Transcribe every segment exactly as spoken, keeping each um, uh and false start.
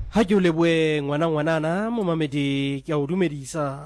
Ha ke o leboe ngwana ngwanana mo mamedi ke a o dumedisa.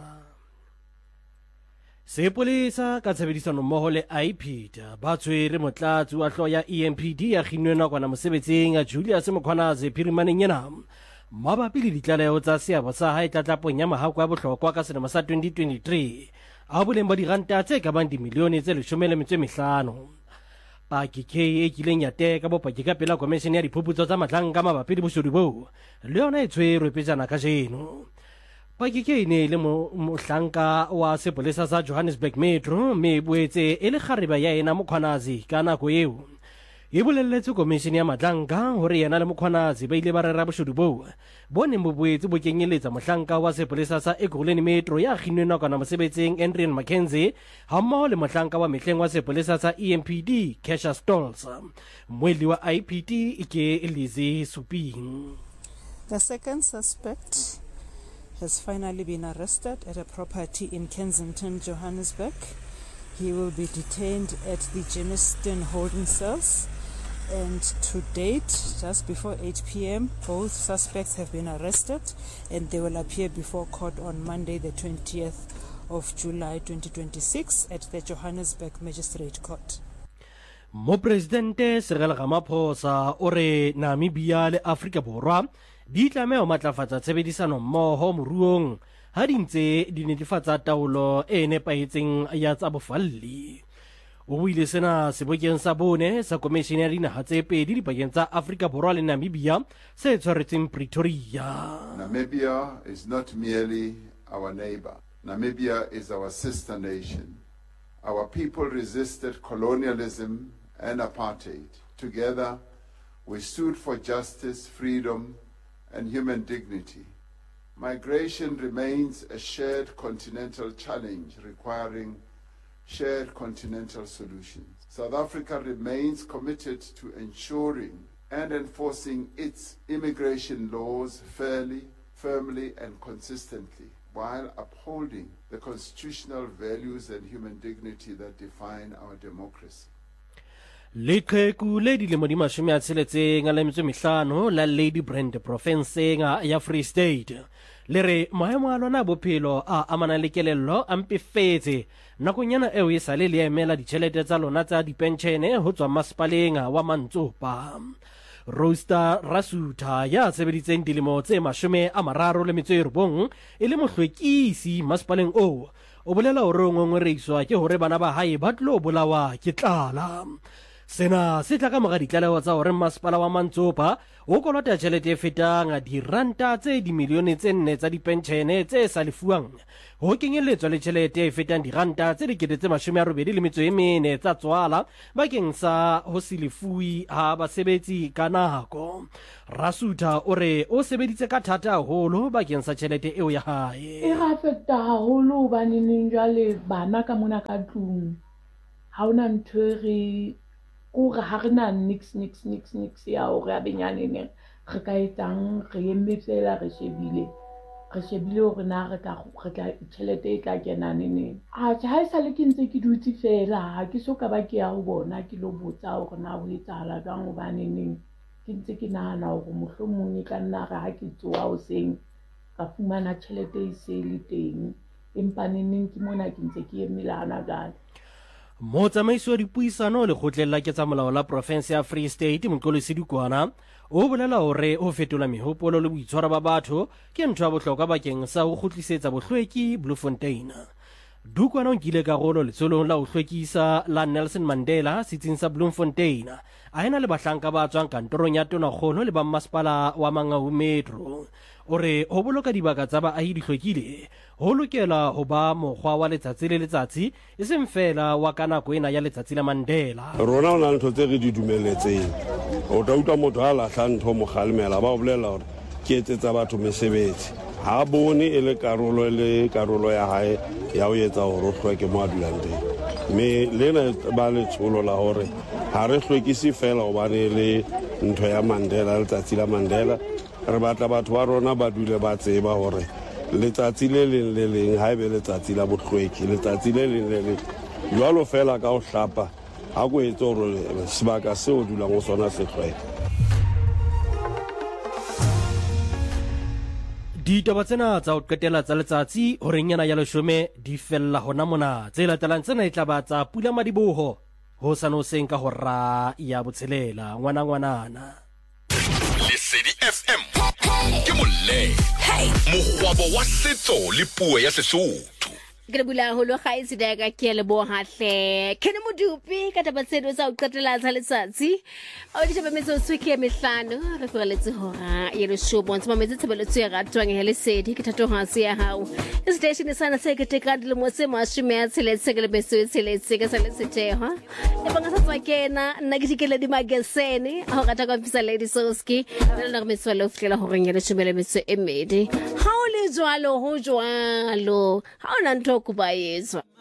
Sepolesa ka tshebedisano mmoho le I P D ba tshwere motlatsi wa hlooho ya E M P D ya kginnwe nakwana mosebetsing ya Julius Mkhwanazi phirimaneng ena mabapi le ditlaleho tsa seabo sa hae tlatlapong ya mahako ya bohlokwa ka selemo sa twenty twenty-three a boleng ba diranta tse ka bang dimilione tse leshome le metso e mehlano. Paki K e kileng ya teka bopaki ka pela komishene ya diphuputso tsa matlanka mabapi le boshodu boo le yona e tshwerwe pejana ka jeno. Paki K ne le mohlanka wa sepolesa sa Johannesburg Metro mme boetse e le kgareba ya ena Mkhwanazi ka nako eo e bolelletse komishene ya matlanka hore yena le Mkhwanazi ba ile ba rera boshodu boo bo neng bo boetse bo kenyeletsa mohlanka wa sepolesa sa Ekurhuleni Metro ya kginnweng nakwana mosebetsing Adrian Mackenzie hammoho le mohlanka wa mehleng wa sepolesa sa E M P D Kesha Stolz. Moeli wa I P D ke Lizzie Suping. The second suspect has finally been arrested at a property in Kensington, Johannesburg. He will be detained at the Germiston holding cells. And to date, just before eight p m, both suspects have been arrested and they will appear before court on Monday, the twentieth of July twenty twenty-six at the Johannesburg Magistrate Court. Mo Presidente Cyril Ramaphosa o re Namibia le Afrika Borwa di tlameha ho matlafatsa tshebedisano mmoho moruong ha di ntse di netefatsa taolo e nepahetseng ya tsa bofalli. O buile sena sebokeng sa bone sa komishene ya dinaha tse pedi dipakeng tsa Afrika Borwa le Namibia se tshwaretseng Pretoria. Namibia is not merely our neighbor. Namibia is our sister nation. Our people resisted colonialism and apartheid. Together, we stood for justice, freedom, and human dignity. Migration remains a shared continental challenge requiring shared continental solutions. South Africa remains committed to ensuring and enforcing its immigration laws fairly, firmly, and consistently, while upholding the constitutional values and human dignity that define our democracy. Leqheku le dilemo di mashome a tsheletseng a le metso e mehlano la Lady Brand Provinceng ya Free State le re maemo a lona bophelo a amana le kelello a mpefetse nakong yana eo e sale le emela ditjhelete tsa lona tsa dipenshene ho tswa masepaleng wa Mantsopa. Rosta Rasuta ya sebeditseng dilemo tse mashome a mararo le metso e robong e le mohlwekisi masepaleng o o bolela hore o ngongoreiswa ke hore bana ba hae ba tlo bolawa ke tlala. Sena se tla ka mora ditlaleho tsa hore masepala wa Mantsopa o kolota tjhelete e fetang diranta tse dimilione tse nne tsa dipenshene tse sa lefuwang ho kenyelletswa le tjhelete e fetang diranta tse dikete tse mashome a robedi le metso e mene tsa tswala bakeng sa ho se lefui ha basebetsi ka nako. Rasuta o re o sebeditse ka thata haholo bakeng sa tjhelete eo ya hae. E ra feta haholo hobaneng jwale bana ka mona ka tlung ha ona ntho re kore ha re na nix nix nix nix ya hore a benyaneng re ka etsang re emme fela re shebile re shebile hore na re ka re tla tjhelete e tla kena neneng. A ha e sale ke ntse ke dutse fela ha ke so ka ba ke ya ho bona ke lo botsa hore na ho etsahala jwang hobaneng ke ntse ke nahana hore mohlomong e ka nna re ha ke tsoa hoseng ka fumana tjhelete e se le teng empa neneng ke mona ke ntse ke emelana jwale. Motsamaiso wa dipuisano le kgotlella ke tsa molao la province ya Free State Mqolisi Dikwana o bolela hore ho fetola mehopolo le boitshwaro ba batho ke ntho ya bohlokwa bakeng sa ho kgutlisetsa bohlweki Bloemfontein. Dukwana o nkile karolo letsolong la ho hlwekisa la Nelson Mandela setsing sa Bloemfontein a ena le bahlanka ba tswang kantorong ya Tonakgolo le ba masepala wa Mangaung Metro. O re ho boloka dibaka tsa baahi di hlwekile ho lokela ho ba mokgwa wa letsatsi le letsatsi e seng fela wa ka nako ena ya letsatsi la Mandela. Rona o na ntho tse re di dumeletseng o tla utlwa motho a lahla ntho mo kgalemela ba o bolela hore ke etsetsa batho mesebetsi ha bone e le karolo le karolo ya hae ya ho etsa hore o hlweke mo a dulang teng. Mme lena ba le tsholo la hore ha re hlwekisi fela hobane le ntho ya Mandela letsatsi la Mandela re batla batho ba rona ba dule ba tseba hore letsatsi le leng le leng ha ebe letsatsi la bohlweki letsatsi le leng le leng jwalo fela ka ho hlapa ha go etsa hore sebaka seo dulang ho sona se hlweke. ditaba tsena tsa o qetela tsa letsatsi ho renyana ya leshome di fella hona mona tse latelang tsena e tla ba tsa Pula Madiboho ho sano seng ka hora ya botshelela ngwana ngwanana Lesedi F M ke molle mogwabo wa setso le puo ya Sesotho ke le bula holo ga itse da ka ke le bo hahle ke ne modupi ka taba tseno tsa o qetela tsa letsatsi o di taba metso swiki ya mehlano re fureletse hora ye le shobo ntse mametse tshebeletso ya ratwang ya Lesedi ke thato ha se ya hao station sana se ke tekandi le mo se mashime ya tseletse ke le beso tseletse ke sa le setheha e banga sa tsakena nna ke dikele di magesene ho rata ka mpisa Lady Soski le nna me swela o fitlela ho renya le shumele metso e medi ha o le jwalo ho jwalo ha ona ntho kubayezwa